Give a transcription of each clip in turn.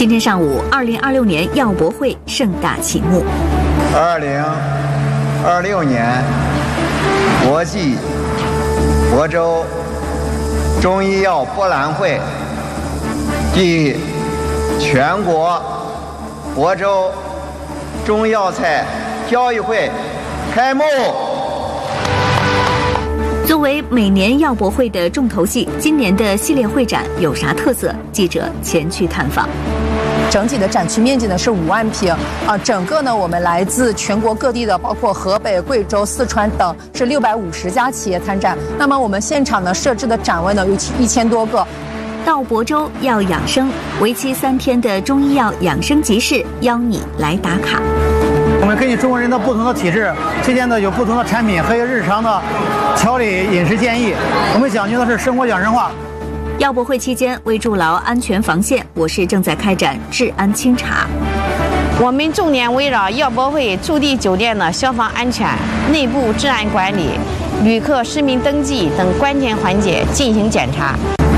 今天上午，2026年药博会盛大启幕。 2026年国际亳州中医药博览会暨全国亳州中药材交易会开幕。 作为每年药博会的重头戏，今年的系列会展有啥特色？记者前去探访。 整体的展区面积呢是5万平啊，整个呢我们来自全国各地的，包括河北、贵州、四川等是650家企业参展。那么我们现场呢设置的展位呢有1000多个。 到亳州要养生，为期3天的中医药养生集市，邀你来打卡。 我们根据中国人的不同的体质，推荐的有不同的产品和日常的调理饮食建议。我们讲究的是生活养生化。 药博会期间，为筑牢安全防线，我市正在开展治安清查。 我们重点围绕药博会驻地酒店的消防安全、内部治安管理、旅客实名登记等关键环节进行检查。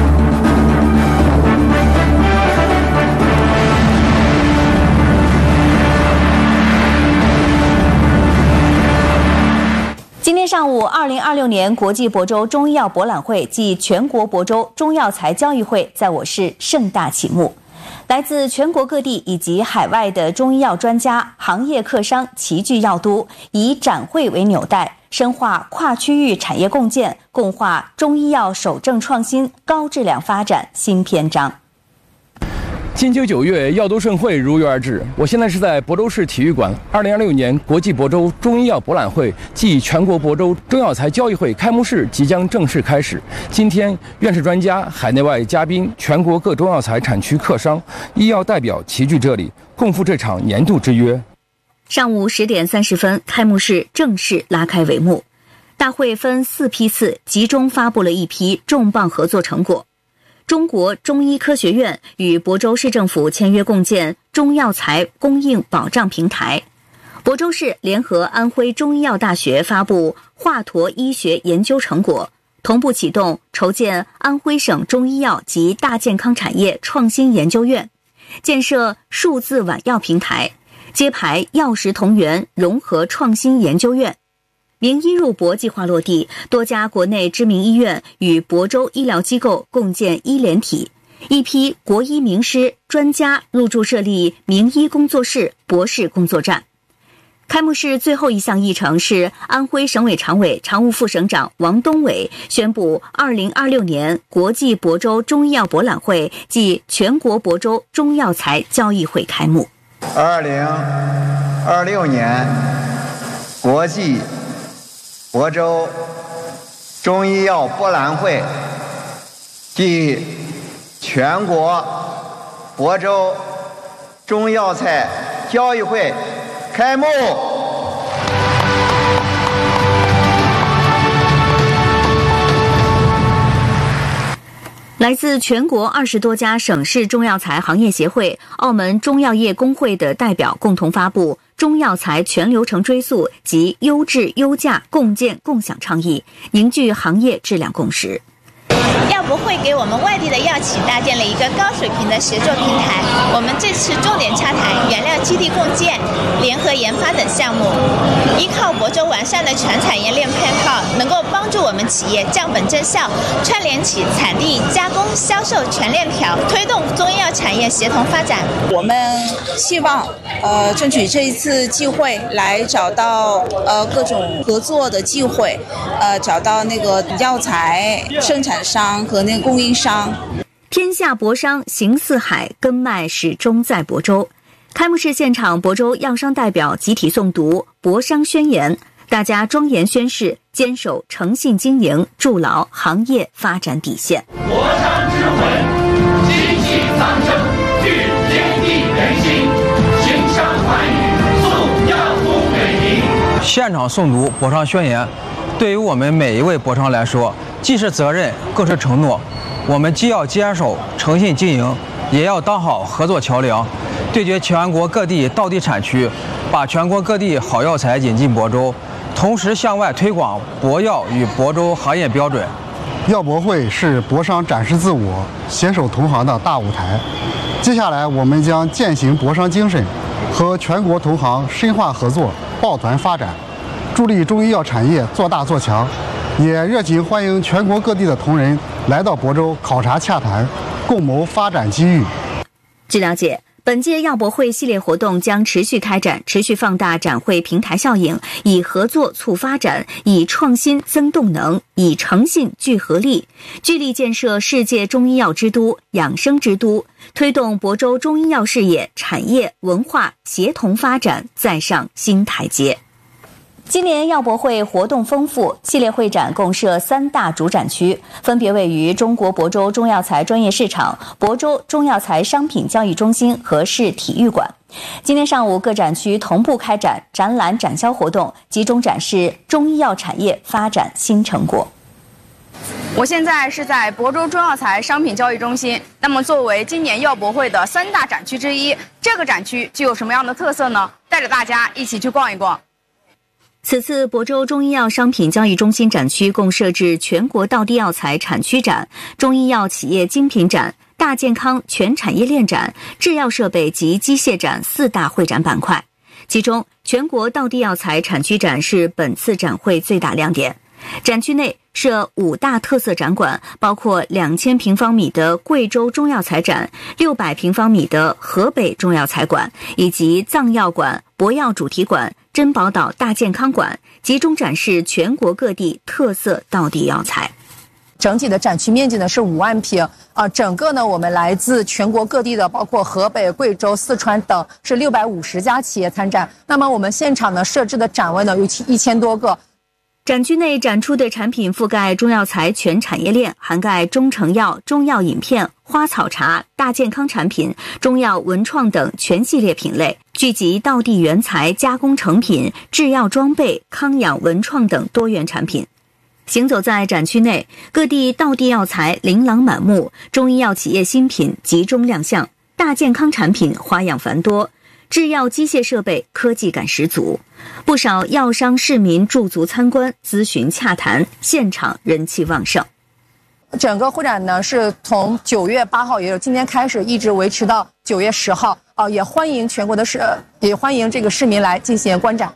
今天上午，2026年国际亳州中医药博览会暨全国亳州中药材交易会在我市盛大启幕。来自全国各地以及海外的中医药专家、行业客商齐聚药都，以展会为纽带，深化跨区域产业共建，共话中医药守正创新、高质量发展新篇章。 金秋9月，药都盛会如约而至。我现在是在亳州市体育馆，2026年国际亳州中医药博览会暨全国亳州中药材交易会开幕式即将正式开始。今天，院士专家、海内外嘉宾、全国各中药材产区客商、医药代表齐聚这里，共赴这场年度之约。 上午10点30分，开幕式正式拉开帷幕。大会分4批次，集中发布了一批重磅合作成果。中国中医科学院与亳州市政府签约共建中药材供应保障平台。亳州市联合安徽中医药大学发布华佗医学研究成果，同步启动筹建安徽省中医药及大健康产业创新研究院，建设数字晚药平台，揭牌药食同源融合创新研究院。名医入亳计划落地，多家国内知名医院与亳州医疗机构共建医联体，一批国医名师专家入驻设立名医工作室、博士工作站。开幕式最后一项议程是安徽省委常委、常务副省长王东伟宣布2026年国际亳州中医药博览会暨全国亳州中药材交易会开幕。 2026年国际亳州中医药博览会暨全国亳州中药材交易会开幕。 来自全国20多家省市中药材行业协会、澳门中药业工会的代表共同发布中药材全流程追溯及优质优价共建共享倡议，凝聚行业质量共识。 药博会给我们外地的药企搭建了一个高水平的协作平台。我们这次重点洽谈原料基地共建、联合研发等项目，依靠亳州完善的全产业链配套，能够帮助我们企业降本增效，串联起产地、加工、销售全链条，推动中医药产业协同发展。 我们希望争取这一次机会来找到各种合作的机会，找到那个药材生产商和那个供应商。 天下博商行四海，根脉始终在亳州。开幕式现场，亳州药商代表集体诵读博商宣言，大家庄严宣誓，坚守诚信经营，筑牢行业发展底线。 博商之魂，精气藏正，聚天地人心，行商寰宇，颂药工美名。 现场诵读博商宣言，对于我们每一位博商来说，既是责任，更是承诺。我们既要坚守诚信经营，也要当好合作桥梁，对决全国各地道地产区，把全国各地好药材引进亳州，同时向外推广亳药与亳州行业标准。 药博会是博商展示自我、携手同行的大舞台， 接下来，我们将践行博商精神，和全国同行深化合作，抱团发展，助力中医药产业做大做强。也热情欢迎全国各地的同仁来到亳州考察洽谈，共谋发展机遇。 据了解，本届药博会系列活动将持续开展，持续放大展会平台效应，以合作促发展，以创新增动能，以诚信聚合力，聚力建设世界中医药之都、养生之都，推动亳州中医药事业、产业、文化协同发展再上新台阶。今年药博会活动丰富，系列会展共设3大主展区，分别位于中国亳州中药材专业市场、亳州中药材商品交易中心和市体育馆。今天上午，各展区同步开展展览展销活动，集中展示中医药产业发展新成果。 我现在是在亳州中药材商品交易中心。那么，作为今年药博会的3大展区之一，这个展区具有什么样的特色呢？带着大家一起去逛一逛。 此次亳州中医药商品交易中心展区共设置全国道地药材产区展、中医药企业精品展、大健康全产业链展、制药设备及机械展4大会展板块。其中，全国道地药材产区展是本次展会最大亮点。展区内设5大特色展馆，包括2000平方米的贵州中药材展、600平方米的河北中药材馆，以及藏药馆、博药主题馆、珍宝岛大健康馆，集中展示全国各地特色道地药材。 整体的展区面积呢是5万平整个呢我们来自全国各地的，包括河北、贵州、四川等是650家企业参展。那么我们现场呢设置的展位呢有1000多个。 展区内展出的产品覆盖中药材全产业链，涵盖中成药、中药饮片、花草茶、大健康产品、中药文创等全系列品类，聚集道地原材、加工成品、制药装备、康养文创等多元产品。行走在展区内，各地道地药材琳琅满目，中医药企业新品集中亮相，大健康产品花样繁多，制药机械设备科技感十足，不少药商市民驻足参观、咨询洽谈，现场人气旺盛。 整个会展呢是从9月8号，也就是今天开始，一直维持到9月10号。也欢迎全国的也欢迎这个市民来进行观展。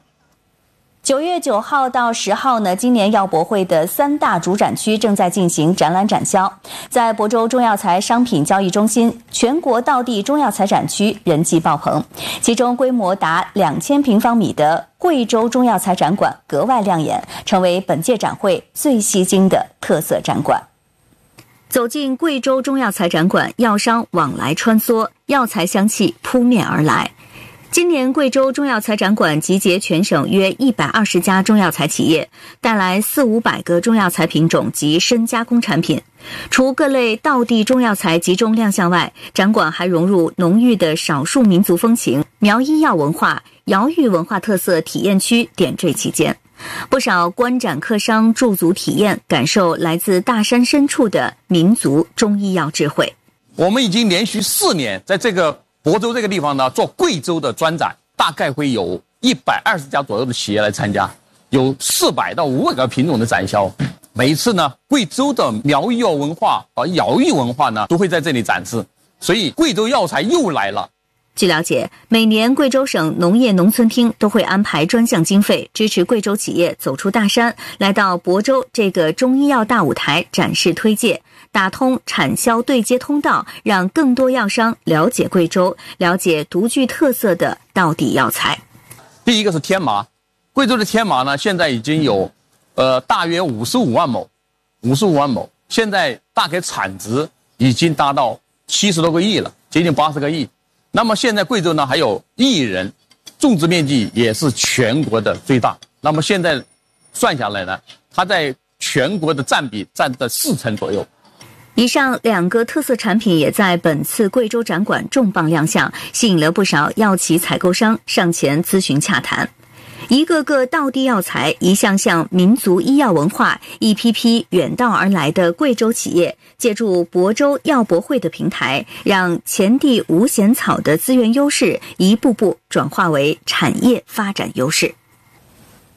9月9号到10号呢，今年药博会的3大主展区正在进行展览展销。在亳州中药材商品交易中心，全国道地中药材展区人气爆棚，其中规模达2000平方米的贵州中药材展馆格外亮眼，成为本届展会最吸睛的特色展馆。走进贵州中药材展馆，药商往来穿梭，药材香气扑面而来。今年贵州中药材展馆集结全省约120家中药材企业，带来400-500个中药材品种及深加工产品。除各类道地中药材集中亮相外，展馆还融入浓郁的少数民族风情、苗医药文化、瑶玉文化特色体验区点缀其间。不少观展客商驻足体验，感受来自大山深处的民族中医药智慧。 我们已经连续4年在这个亳州这个地方呢做贵州的专展，大概会有120家左右的企业来参加，有400到500个品种的展销。每一次呢，贵州的苗医药文化和瑶玉文化呢都会在这里展示，所以贵州药材又来了。 据了解，每年贵州省农业农村厅都会安排专项经费，支持贵州企业走出大山，来到亳州这个中医药大舞台展示推介，打通产销对接通道，让更多药商了解贵州，了解独具特色的道地药材。 第一个是天麻，贵州的天麻呢，现在已经有大约55万亩，现在大概产值已经达到70多个亿了，接近80个亿。那么现在贵州呢还有1亿人，种植面积也是全国的最大。那么现在算下来呢，它在全国的占比占的40%左右。 以上2个特色产品也在本次贵州展馆重磅亮相，吸引了不少药企采购商上前咨询洽谈。一个个道地药材，一项项民族医药文化，一批批远道而来的贵州企业，借助亳州药博会的平台，让前地无闲草的资源优势一步步转化为产业发展优势。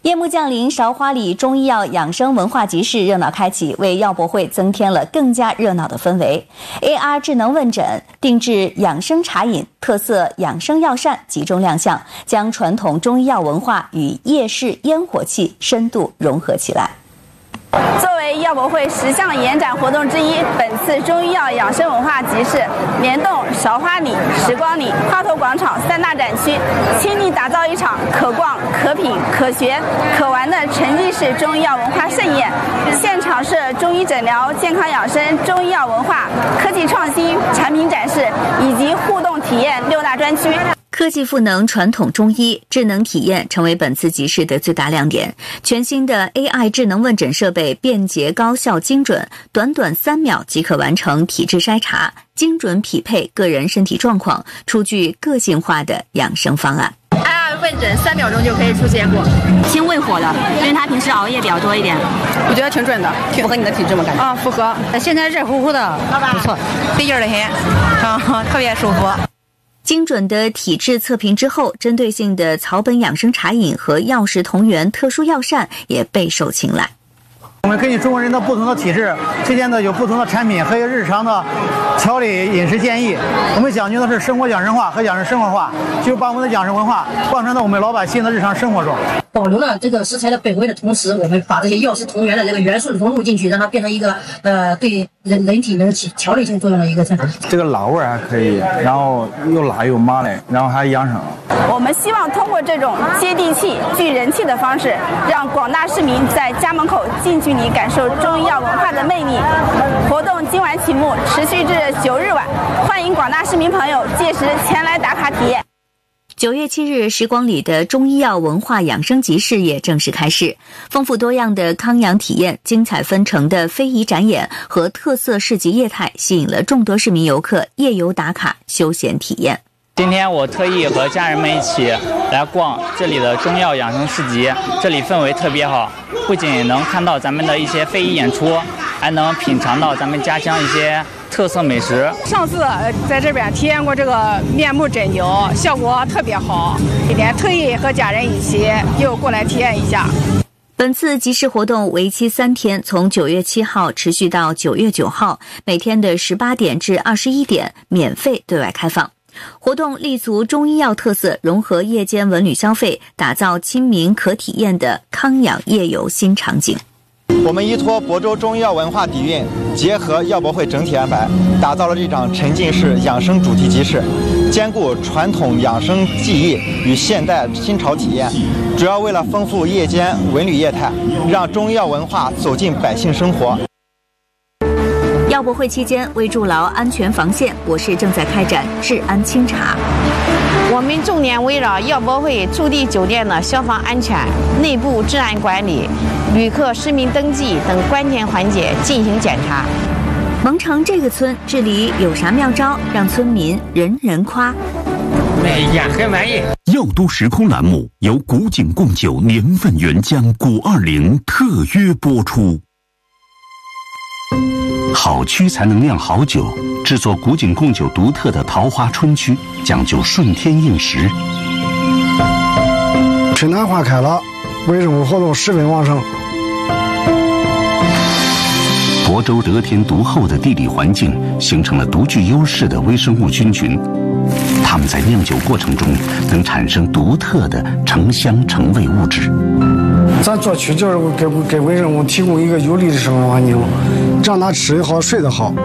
夜幕降临，韶华里中医药养生文化集市热闹开启，为药博会增添了更加热闹的氛围。AR 智能问诊、定制养生茶饮、特色养生药膳集中亮相，将传统中医药文化与夜市烟火气深度融合起来。 作为药博会10项延展活动之一，本次中医药养生文化集市联动韶华里、时光里、花头广场3大展区，倾力打造一场可逛、可品、可学、可玩的沉浸式中医药文化盛宴。现场是中医诊疗、健康养生、中医药文化、科技创新、产品展示以及互动体验6大专区。 科技赋能传统中医，智能体验成为本次集市的最大亮点。全新的 AI 智能问诊设备便捷、高效、精准，短短3秒即可完成体质筛查，精准匹配个人身体状况，出具个性化的养生方案。 AI 问诊3秒钟就可以出结果， 挺胃火的，因为他平时熬夜比较多一点。 我觉得挺准的， 符合你的体质吗？感觉啊，符合。 现在热乎乎的，不错， 费劲的很，特别舒服。 精准的体质测评之后，针对性的草本养生茶饮和药食同源特殊药膳也备受青睐。 我们根据中国人的不同的体质，推荐的有不同的产品和日常的调理饮食建议。我们讲究的是生活养生化和养生生活化，就是把我们的养生文化贯穿到我们老百姓的日常生活中。 保留了这个食材的本味的同时，我们把这些药食同源的这个元素融入进去，让它变成一个对人体能起调理性作用的一个产品。 这个辣味还可以，然后又辣又麻的，然后还养生。 我们希望通过这种接地气、聚人气的方式，让广大市民在家门口近距离感受中医药文化的魅力。活动今晚启幕，持续至9日晚，欢迎广大市民朋友届时前来打卡体验。 9月7日，时光里的中医药文化养生集市也正式开市，丰富多样的康养体验、精彩纷呈的非遗展演和特色市集业态，吸引了众多市民游客夜游打卡、休闲体验。 今天我特意和家人们一起来逛这里的中药养生市集，这里氛围特别好，不仅能看到咱们的一些非遗演出，还能品尝到咱们家乡一些特色美食。 上次在这边体验过这个面部针灸，效果特别好，今天特意和家人一起又过来体验一下。 本次集市活动为期3天，从9月7号持续到9月9号，每天的18点至21点免费对外开放。活动立足中医药特色，融合夜间文旅消费，打造亲民可体验的康养夜游新场景。 我们依托亳州中医药文化底蕴，结合药博会整体安排，打造了这场沉浸式养生主题集市，兼顾传统养生技艺与现代新潮体验，主要为了丰富夜间文旅业态，让中医药文化走进百姓生活。 药博会期间，为筑牢安全防线，我市正在开展治安清查。 我们重点围绕药博会驻地酒店的消防安全、内部治安管理、旅客实名登记等关键环节进行检查。 蒙城这个村治理有啥妙招，让村民人人夸？ 哎呀，很满意。 药都时空栏目由古井贡酒年份原浆古20特约播出。好曲才能酿好酒，制作古井贡酒独特的桃花春曲，讲究顺天应时。 春暖花开了，微生物活动十分旺盛。 亳州得天独厚的地理环境，形成了独具优势的微生物菌群，它们在酿酒过程中能产生独特的成香成味物质。 咱做曲就是给微生物提供一个有利的生活环境，让它吃得好睡得好。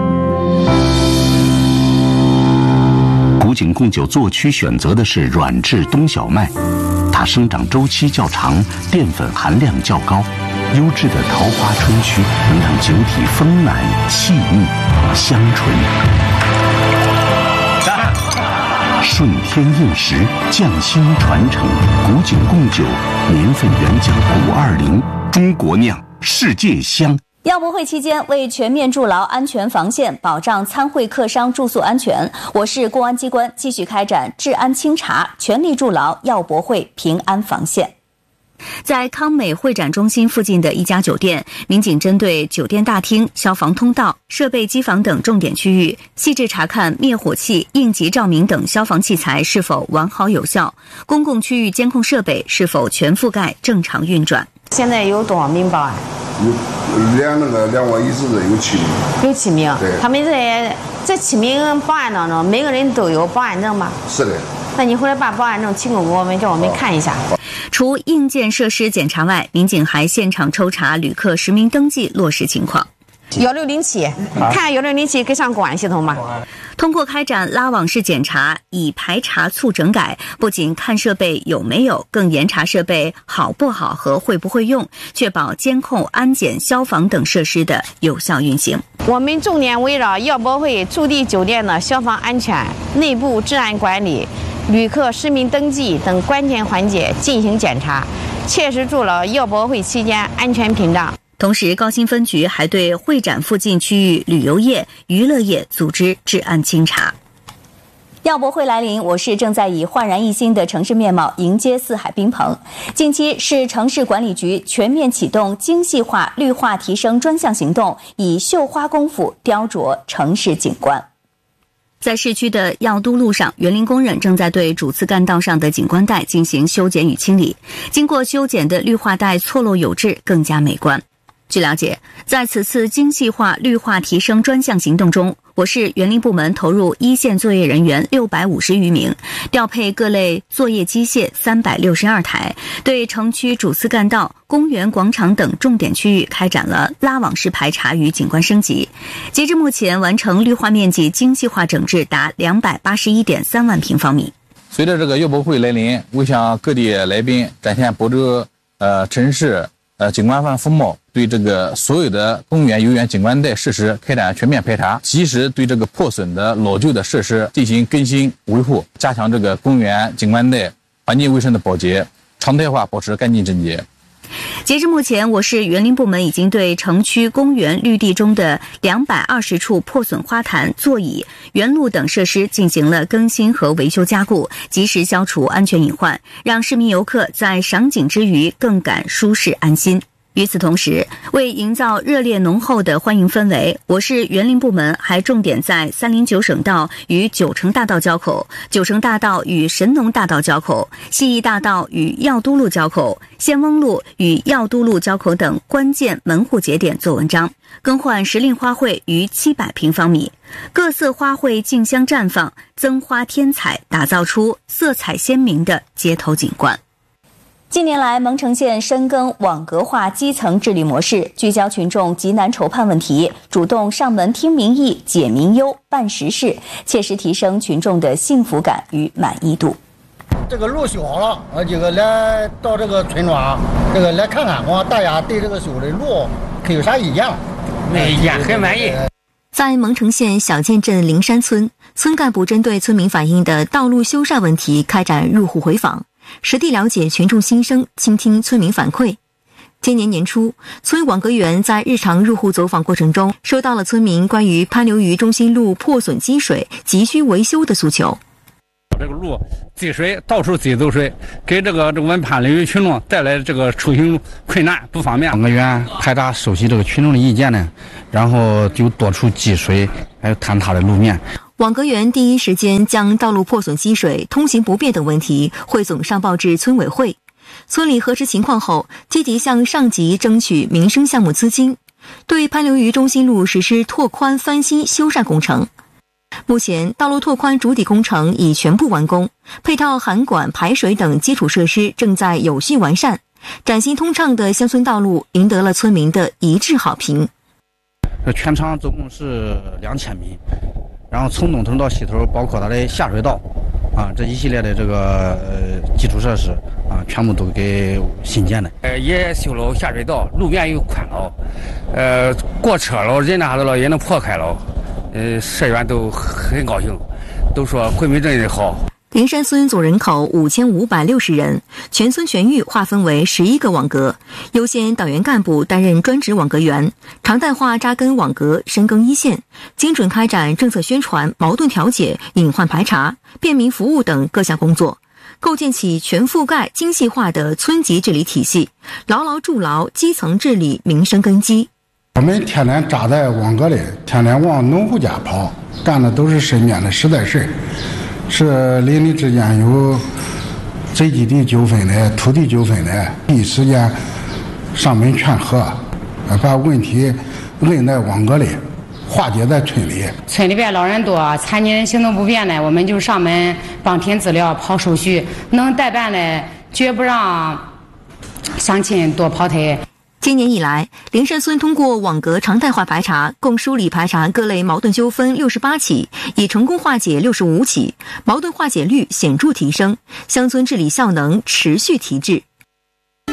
古井贡酒做曲选择的是软质冬小麦，它生长周期较长，淀粉含量较高。优质的桃花春曲能让酒体丰满细腻香醇。顺天应时，匠心传承，古井贡酒年份原浆古20，中国酿，世界香。 药博会期间，为全面筑牢安全防线，保障参会客商住宿安全，我市公安机关继续开展治安清查，全力筑牢药博会平安防线。 在康美会展中心附近的一家酒店，民警针对酒店大厅、消防通道、设备机房等重点区域，细致查看灭火器、应急照明等消防器材是否完好有效，公共区域监控设备是否全覆盖、正常运转。 现在有多少名报案？ 2万10人，有7名。 有7名。 对。 他们这7名报案当中，每个人都有报案证吗？ 是的。 那你回来把报案证提供给我们，叫我们看一下。 除硬件设施检查外，民警还现场抽查旅客实名登记落实情况。 1607，看1607跟上公安系统吗？ 通过开展拉网式检查，以排查促整改，不仅看设备有没有，更严查设备好不好和会不会用，确保监控、安检、消防等设施的有效运行。 我们重点围绕耀博会驻地酒店的消防安全、内部治安管理、旅客实名登记等关键环节进行检查，切实做了耀博会期间安全屏障。 同时，高新分局还对会展附近区域旅游业、娱乐业组织治安清查。耀博会来临，我市正在以焕然一新的城市面貌迎接四海宾朋。近期，市城市管理局全面启动精细化绿化提升专项行动，以绣花功夫雕琢城市景观。在市区的耀都路上，园林工人正在对主次干道上的景观带进行修剪与清理。经过修剪的绿化带错落有致，更加美观。据了解，在此次精细化绿化提升专项行动中，我市园林部门投入一线作业人员650余名，调配各类作业机械362台，对城区主次干道、公园、广场等重点区域开展了拉网式排查与景观升级。截至目前，完成绿化面积精细化整治达281.3万平方米。 随着这个耀博会来临，为向各地来宾展现亳州城市景观风貌，对这个所有的公园、游园、景观带设施开展全面排查，及时对这个破损的老旧的设施进行更新维护，加强这个公园、景观带环境卫生的保洁，常态化保持干净整洁。 截至目前，我市园林部门已经对城区公园绿地中的220处破损花坛、座椅、园路等设施进行了更新和维修加固，及时消除安全隐患，让市民游客在赏景之余更感舒适安心。与此同时，为营造热烈浓厚的欢迎氛围，我市园林部门还重点在309省道与九城大道交口、九城大道与神农大道交口、西义大道与耀都路交口、仙翁路与耀都路交口等关键门户节点做文章，更换时令花卉逾700平方米，各色花卉竞相绽放，增花添彩，打造出色彩鲜明的街头景观。近年来，蒙城县深耕网格化基层治理模式，聚焦群众急难愁盼问题，主动上门听民意、解民忧、办实事，切实提升群众的幸福感与满意度。 这个路修好了，这个来到这个村庄，这个来看看大家对这个修的路可有啥意见？ 没意见，很满意。 在蒙城县小建镇灵山村，村干部针对村民反映的道路修缮问题开展入户回访，实地了解群众心声，倾听村民反馈。今年年初，村网格员在日常入户走访过程中，收到了村民关于潘流鱼中心路破损积水、急需维修的诉求。 这个路积水，到处积走水，给这个我们潘流鱼群众带来这个出行困难不方便。 网格员排查收集这个群众的意见呢，然后就多处积水，还有坍塌的路面。 网格员第一时间将道路破损积水、通行不便等问题汇总上报至村委会，村里核实情况后，积极向上级争取民生项目资金，对潘流鱼中心路实施拓宽翻新修缮工程。目前，道路拓宽主体工程已全部完工，配套涵管、排水等基础设施正在有序完善，崭新通畅的乡村道路赢得了村民的一致好评。 这全长总共是2000米。然后从东头到西头，包括它的下水道，这一系列的这个基础设施全部都给新建的。 也修了下水道，路面又宽了，过车了，人家了也能破开了，社员都很高兴，都说回民镇的好。 灵山村总人口5560人，全村全域划分为11个网格，优先党员干部担任专职网格员，常态化扎根网格，深耕一线，精准开展政策宣传、矛盾调解、隐患排查、便民服务等各项工作， 构建起全覆盖、精细化的村级治理体系，牢牢筑牢基层治理民生根基。 我们天天扎在网格里，天天往农户家跑，干的都是身边的实在事，是邻里之间有宅基地纠纷的、土地纠纷的，第一时间上门劝和，把问题摁在网格里，化解在村里。 村里边老人多，残疾人行动不便的，我们就上门帮填资料、跑手续，能代办的绝不让乡亲多跑腿。 今年以来，灵山村通过网格常态化排查，共梳理排查各类矛盾纠纷68起，已成功化解65起，矛盾化解率显著提升，乡村治理效能持续提质。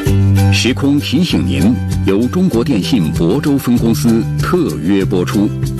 时空提醒您，由中国电信亳州分公司特约播出。